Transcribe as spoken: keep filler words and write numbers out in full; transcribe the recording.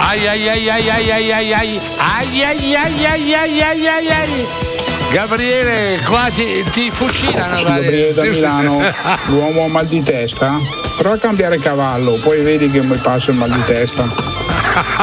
Ai ai ai ai ai ai ai ai ai ai ai ai ai ai ai ai. Gabriele, qua ti, ti fucilano. Sì, Gabriele da Milano, l'uomo ha mal di testa. Prova a cambiare cavallo, poi vedi che mi passa il mal di testa.